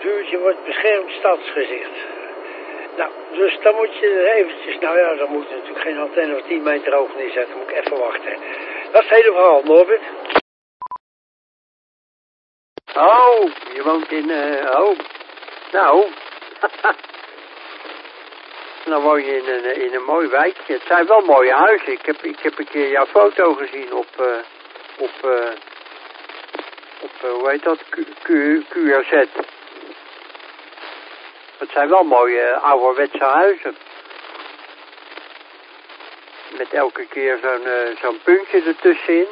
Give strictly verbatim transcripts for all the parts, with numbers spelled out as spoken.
buurtje wordt beschermd stadsgezicht. Nou, dus dan moet je eventjes, nou ja, dan moet je natuurlijk geen antenne van tien meter hoog neerzetten, dan moet ik even wachten. Dat is het hele verhaal, Norbert. Oh, je woont in, uh, oh, nou, dan woon je in een, in een mooi wijkje. Het zijn wel mooie huizen. Ik heb, ik heb een keer jouw foto gezien op, uh, op, uh, op, uh, hoe heet dat, Q R Z. Het zijn wel mooie ouderwetse huizen. Met elke keer zo'n uh, zo'n puntje ertussenin.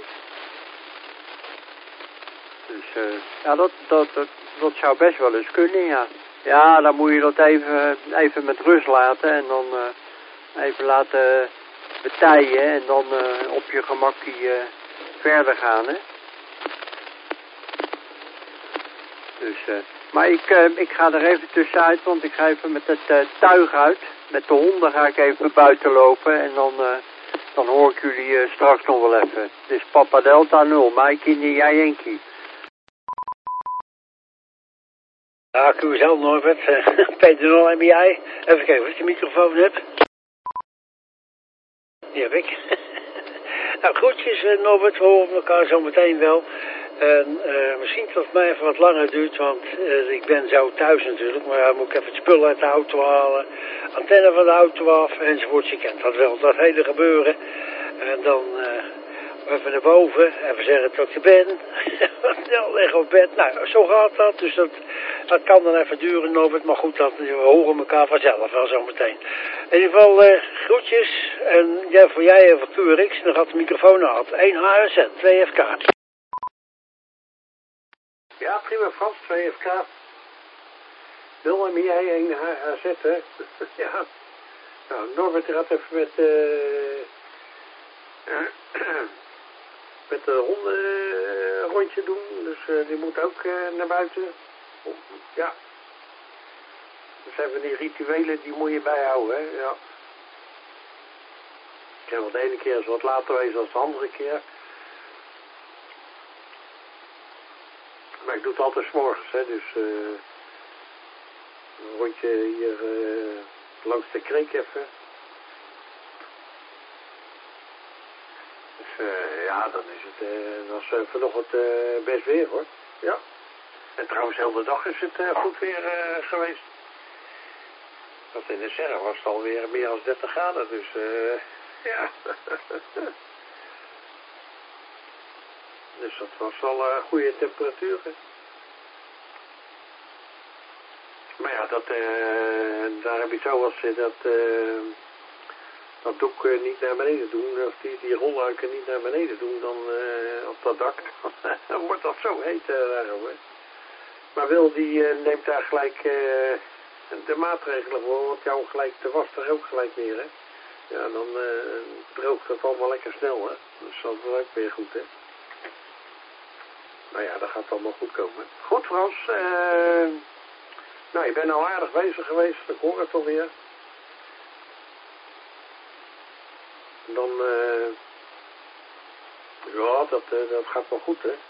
Dus uh, ja, dat, dat, dat, dat zou best wel eens kunnen, ja. Ja, dan moet je dat even, even met rust laten en dan uh, even laten betijen en dan uh, op je gemakkie uh, verder gaan, hè. Dus, uh, maar ik, uh, ik ga er even tussenuit, want ik ga even met het uh, tuig uit. Met de honden ga ik even buiten lopen en dan, uh, dan hoor ik jullie uh, straks nog wel even. Dus Papa Delta nul, Mike in jij Yankee. Ja, Q S L Norbert, uh, Peter nul M I. Even kijken of ik de microfoon heb. Die heb ik. Nou, groetjes uh, Norbert, we horen elkaar zo meteen wel. En uh, misschien dat het mij even wat langer duurt, want uh, ik ben zo thuis natuurlijk. Maar dan moet ik even het spul uit de auto halen, antenne van de auto af enzovoort. Je kent dat wel, dat hele gebeuren. En dan uh, even naar boven, even zeggen dat ik er ben. Snel liggen op bed. Nou, zo gaat dat. Dus dat, dat kan dan even duren, Norbert. Maar goed, dat, we horen elkaar vanzelf wel zo meteen. In ieder geval, uh, groetjes. En ja, voor jij en voor Q R X, dan gaat de microfoon uit. één H R Z, twee F K. Ja, prima Frans, twee F K. nul M I, één H R Z, hè. Ja. Nou, Norbert gaat even met, uh, met de honden uh, een rondje doen. Dus uh, die moet ook uh, naar buiten. Ja. Dus even die rituelen, die moet je bijhouden, hè. Ja. Ja, want de ene keer is wat later wezen dan de andere keer. Maar ik doe het altijd 's morgens, hè, dus uh, een rondje hier uh, langs de kreek even. Dus uh, ja, dan is het, uh, dat is uh, vanochtend uh, best weer, hoor. Ja. En trouwens, heel de dag is het uh, goed weer uh, geweest. Want in de Serre was het alweer meer dan dertig graden, dus uh, ja. Dus dat was wel een uh, goede temperatuur. Maar ja, dat, uh, daar heb je zo als ze dat, uh, dat doek uh, niet naar beneden doen, of die, die rolluiken niet naar beneden doen, dan uh, op dat dak, dan wordt dat zo heet uh, daarom. Hè. Maar Wil die uh, neemt daar gelijk uh, de maatregelen voor, want jou gelijk de was er ook gelijk weer. Hè. Ja, dan uh, droogt het allemaal lekker snel, hè. Dus dat is ook weer goed, hè. Nou ja, dat gaat allemaal goed komen. Goed Frans, uh, nou je bent al aardig bezig geweest, ik hoor het alweer. Dan, uh, ja, dat, uh, dat gaat wel goed, hè.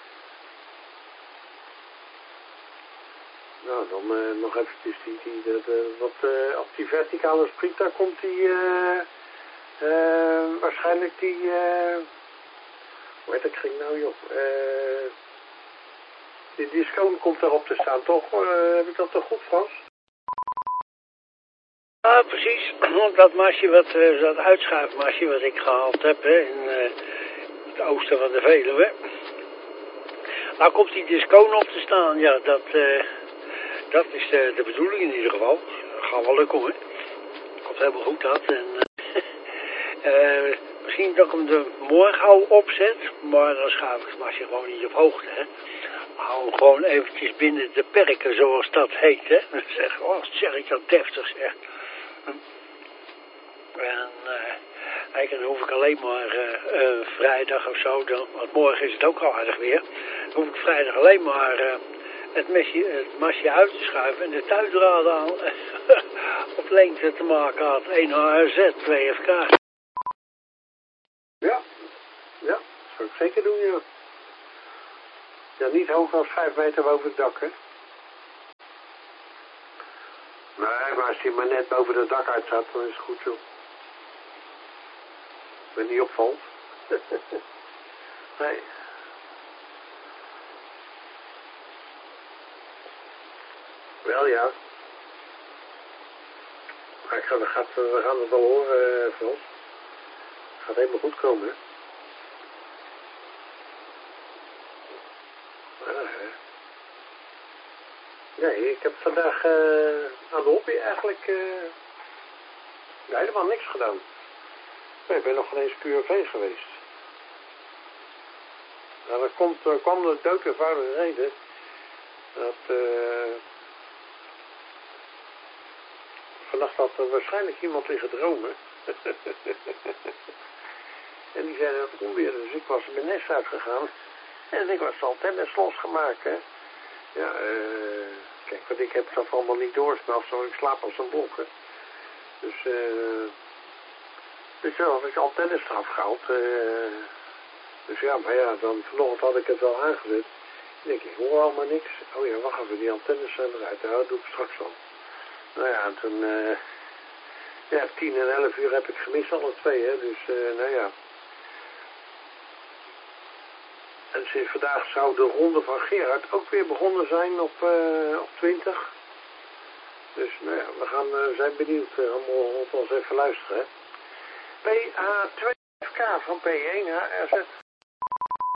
Nou, dan uh, nog eventjes die, die, die, die wat, uh, op die verticale spriet, daar komt die, uh, uh, waarschijnlijk die, uh, hoe heet dat kring nou, joh, uh, die, die schoon komt erop te staan, toch? Uh, heb ik dat toch goed, Frans? Ja, precies. Dat masje wat, uh, dat uitschuifmasje wat ik gehaald heb, hè, in uh, het oosten van de Veluwe. Nou komt die discoon op te staan, ja, dat, uh, dat is de, de bedoeling in ieder geval. Dat gaat wel lukken, hoor. Komt helemaal goed dat. En, uh, uh, misschien dat ik hem er morgen al opzet, maar dan schuif ik het masje gewoon niet op hoogte, hè. Hou hem gewoon eventjes binnen de perken, zoals dat heet, hè. Zeg, oh, zeg ik dat deftig, zeg. En uh, dan hoef ik alleen maar uh, uh, vrijdag of zo, dan, want morgen is het ook al aardig weer, dan hoef ik vrijdag alleen maar uh, het, mesje, het masje uit te schuiven en de tuidraad aan op lengte te maken had. één H R Z, twee F K. Ja, ja, dat zou ik zeker doen, ja. Ja, niet hoger dan vijf meter boven het dak, hè. Nee, maar als hij maar net boven het dak uit staat, dan is het goed zo. Als het niet opvalt. Nee. Wel ja. Maar ik ga, we, gaat, we gaan het wel horen, uh, Frans. Het gaat helemaal goed komen, hè. Ja, hè. Nee, ik heb vandaag uh, aan de hobby eigenlijk uh, nee, helemaal niks gedaan. Nee, ik ben nog geen eens Q V geweest. Nou, dat komt, uh, kwam de dood eenvoudige reden dat uh, vannacht had er waarschijnlijk iemand liggen dromen. En die zei dat het onweer, dus ik was mijn nest uitgegaan en ik was al tennis losgemaakt, hè. Ja, uh, kijk, want ik heb dat allemaal niet doorgesnapt, zo ik slaap als een blok, hè. Dus, eh, uh, dus ja, had ik al tennis eraf gehaald. Uh, dus ja, maar ja, dan vanochtend had ik het wel aangezet. Dan denk ik, ik hoor allemaal niks. Oh ja, wacht even, die antennes zijn eruit. Ja, dat doe ik straks wel. Nou ja, en toen, uh, ja, tien en elf uur heb ik gemist, alle twee, hè. Dus, uh, nou ja. En sinds vandaag zou de ronde van Gerard ook weer begonnen zijn op, uh, op twintig. Dus nou ja, we gaan, uh, zijn benieuwd. Uh, allemaal op ons even luisteren. Hè. P A twee F K van P één H R Z.